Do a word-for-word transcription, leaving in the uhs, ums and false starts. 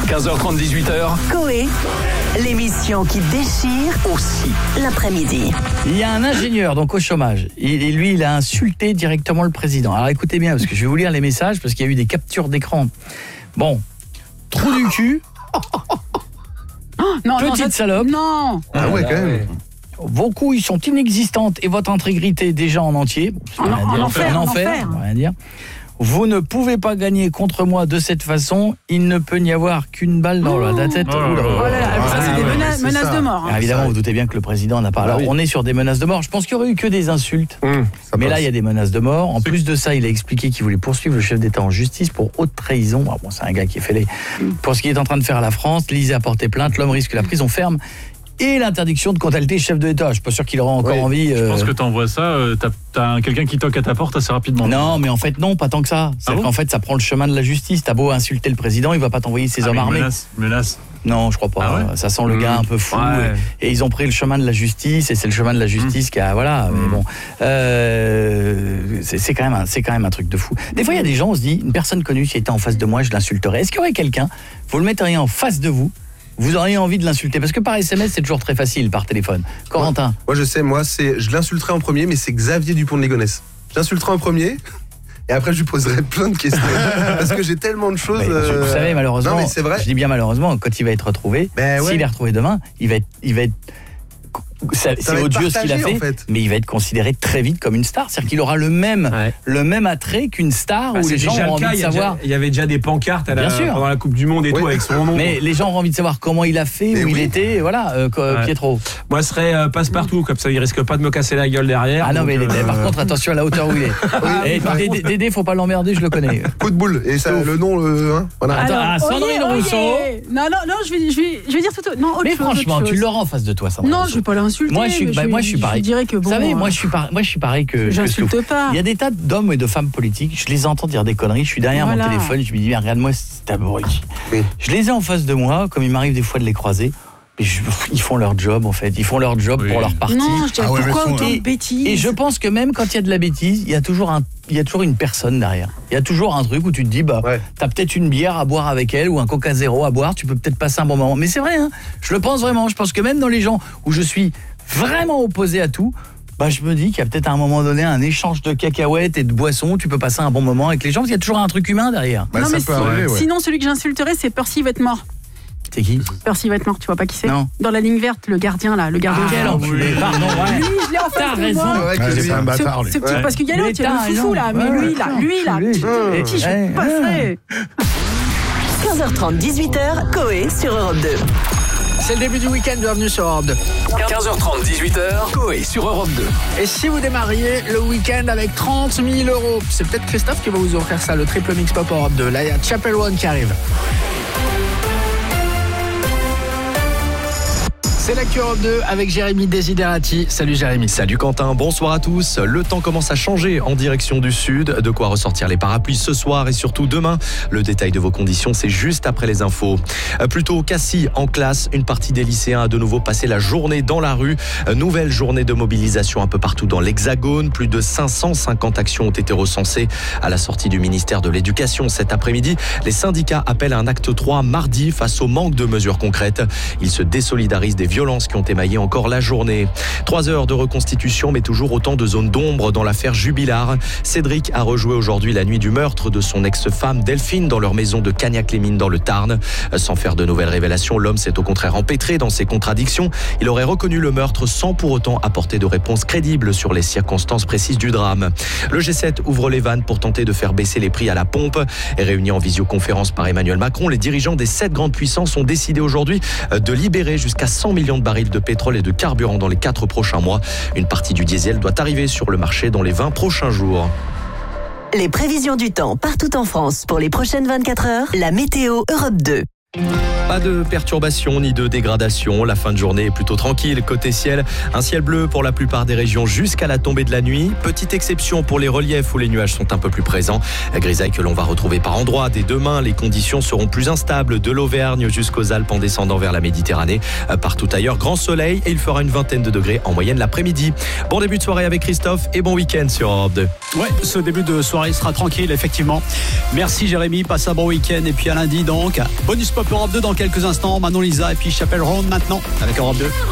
quinze heures trente, dix-huit heures. Coé, l'émission qui déchire aussi l'après-midi. Il y a un ingénieur donc au chômage. Il, et lui, il a insulté directement le président. Alors écoutez bien, parce que je vais vous lire les messages, parce qu'il y a eu des captures d'écran. Bon, trou du cul. Non, Petite non, salope. Non. Ah ouais, quand même. Vos couilles sont inexistantes et votre intégrité déjà en entier. En, en, en enfer, en enfer. Ça veut rien dire. Vous ne pouvez pas gagner contre moi de cette façon. Il ne peut n'y avoir qu'une balle dans oh. la tête. Oh là là. Oh là là. Ça, Ah, c'est des ouais, menaces, c'est menaces ça. de mort. Hein. Alors, évidemment, vous doutez bien que le président n'a pas. Alors, Ah oui. on est sur des menaces de mort. Je pense qu'il y aurait eu que des insultes. Mmh, Mais là, il y a des menaces de mort. En plus de ça, il a expliqué qu'il voulait poursuivre le chef d'État en justice pour haute trahison. Ah bon, c'est un gars qui est fêlé. Pour ce qu'il est en train de faire à la France, l'Élysée a porté plainte. L'homme risque la prison ferme et l'interdiction de contacter le chef de l'État. Je suis pas sûr qu'il aura encore Oui. envie. Je euh... pense que t'envoies ça, euh, t'as, t'as quelqu'un qui toque à ta porte assez rapidement. Non, mais en fait, non, pas tant que ça. C'est Ah bon qu'en fait, ça prend le chemin de la justice. T'as beau insulter le président, il va pas t'envoyer ses Ah, hommes mais armés. Menace, menace. Non, je crois pas. Ah ouais Ça sent le mmh. gars un peu fou. Ouais. Et, et ils ont pris le chemin de la justice, et c'est le chemin de la justice mmh. qui a. Voilà, mais bon. Euh, c'est, c'est, quand même un, c'est quand même un truc de fou. Des fois, il y a des gens, on se dit, une personne connue, si elle était en face de moi, je l'insulterais. Est-ce qu'il y aurait quelqu'un, vous le metteriez en face de vous, vous auriez envie de l'insulter? Parce que par S M S, c'est toujours très facile, par téléphone. Corentin? Moi, moi, je sais, moi, c'est, je l'insulterai en premier, mais c'est Xavier Dupont de Ligonnès. Je l'insulterai en premier. Et après, je lui poserai plein de questions. Parce que j'ai tellement de choses. Mais, euh... Vous savez, malheureusement, non, mais c'est vrai. je dis bien malheureusement, quand il va être retrouvé, Ben ouais. s'il est retrouvé demain, il va être, il va être, ça, Ça c'est va être odieux ce qu'il a partagé, fait, en fait. mais il va être considéré très vite comme une star. C'est-à-dire qu'il aura le même, Ouais. le même attrait qu'une star Bah, où c'est les gens déjà ont le cas, envie de il y a savoir. déjà- Il y avait déjà des pancartes à la, Bien sûr. pendant la Coupe du Monde et Oui. tout avec son nom. Mais les gens ont envie de savoir comment il a fait, Mais où il oui. était, et voilà, euh, quoi, Ouais. Pietro. Moi, ce serait euh, passe-partout, comme ça, il risque pas de me casser la gueule derrière. Ah non, donc, mais euh, par contre, attention à la hauteur où il est. Et Dédé, Dédé, faut pas l'emmerder, je le connais. Coup de boule. Et ça, le nom, le. Hein, voilà. Attends, ah, Sandrine oyez, Rousseau. oyez. Non, non, non, je vais, je vais, je vais dire tout. Non, autre Mais chose, franchement, autre tu chose. l'auras en face de toi, Sandrine Non, Rousseau. je vais pas l'insulter. Moi, je suis, mais bah, je, moi, je suis je pareil. dirais que bon. Vous savez, moi, euh, je suis pareil. Moi, je suis pareil que. que J'insulte Slou. pas. Il y a des tas d'hommes et de femmes politiques. Je les entends dire des conneries. Je suis derrière Voilà. mon téléphone. Je me dis, mais regarde-moi, c'est abruti. Oui. Je les ai en face de moi, comme il m'arrive des fois de les croiser. Mais je- ils font leur job, en fait. Ils font leur job Oui. pour leur parti. Non, je dirais Ah ouais, pourquoi mais autant et, de bêtises. et je pense que même quand il y a de la bêtise, il y a toujours un, il y a toujours une personne derrière. Il y a toujours un truc où tu te dis, bah, Ouais. t'as peut-être une bière à boire avec elle ou un Coca Zéro à boire. Tu peux peut-être passer un bon moment. Mais c'est vrai, hein. Je le pense vraiment. Je pense que même dans les gens où je suis vraiment opposé à tout, bah, je me dis qu'il y a peut-être à un moment donné un échange de cacahuètes et de boissons. Tu peux passer un bon moment avec les gens. Parce qu'il y a toujours un truc humain derrière. Bah, non, ça mais peut si- arriver, ouais. sinon, celui que j'insulterais, c'est Percy Vêtemort. C'est qui? Percy Vêtemort, tu vois pas qui c'est? Non. Dans la ligne verte, le gardien là, le gardien. Quel enculé. Pardon, ouais. Lui, je l'ai en T'as face de raison. moi. Ouais, Ah, qu'il est c'est bien. un bâtard, lui. Ce petit- Ouais. parce qu'il y a l'autre, il y a Mais le t'as foufou là, raison. mais Ouais, lui là, lui là, enculé. qui- qui je Ouais. passerai. quinze heures trente, dix-huit heures, Coé sur Europe deux. C'est le début du week-end, bienvenue sur Europe deux. quinze heures trente, dix-huit heures. Coé sur Europe deux. Et si vous démarriez le week-end avec trente mille euros, c'est peut-être Christophe qui va vous offrir ça, le triple mix pop Europe deux. Là, il y a Chapel One qui arrive. C'est l'actu Europe deux avec Jérémy Desiderati. Salut Jérémy. Salut Quentin, bonsoir à tous. Le temps commence à changer en direction du sud. De quoi ressortir les parapluies ce soir et surtout demain. Le détail de vos conditions, c'est juste après les infos. Euh, Plutôt au Cassis, en classe, une partie des lycéens a de nouveau passé la journée dans la rue. Euh, Nouvelle journée de mobilisation un peu partout dans l'Hexagone. Plus de cinq cent cinquante actions ont été recensées à la sortie du ministère de l'Éducation cet après-midi. Les syndicats appellent à un acte trois mardi face au manque de mesures concrètes. Ils se désolidarisent des violences qui ont émaillé encore la journée. Trois heures de reconstitution, mais toujours autant de zones d'ombre dans l'affaire Jubilard. Cédric a rejoué aujourd'hui la nuit du meurtre de son ex-femme Delphine dans leur maison de Cagnac-les-Mines dans le Tarn. Sans faire de nouvelles révélations, l'homme s'est au contraire empêtré dans ses contradictions. Il aurait reconnu le meurtre sans pour autant apporter de réponse crédible sur les circonstances précises du drame. Le G sept ouvre les vannes pour tenter de faire baisser les prix à la pompe. Et réunis en visioconférence par Emmanuel Macron, les dirigeants des sept grandes puissances ont décidé aujourd'hui de libérer jusqu'à cent millions de barils de pétrole et de carburant dans les quatre prochains mois. Une partie du diesel doit arriver sur le marché dans les vingt prochains jours. Les prévisions du temps partout en France pour les prochaines vingt-quatre heures. La météo Europe deux. Pas de perturbations ni de dégradation. La fin de journée est plutôt tranquille. Côté ciel, un ciel bleu pour la plupart des régions jusqu'à la tombée de la nuit. Petite exception pour les reliefs où les nuages sont un peu plus présents. Grisaille que l'on va retrouver par endroits. Dès demain, les conditions seront plus instables de l'Auvergne jusqu'aux Alpes en descendant vers la Méditerranée. Partout ailleurs, grand soleil et il fera une vingtaine de degrés en moyenne l'après-midi. Bon début de soirée avec Christophe et bon week-end sur Europe deux. Ouais, ce début de soirée sera tranquille, effectivement. Merci Jérémy, passe un bon week-end et puis à lundi donc. Bonus sport. Pop Europe deux dans quelques instants. Manon Lisa et puis Chapelle Round maintenant avec Europe deux.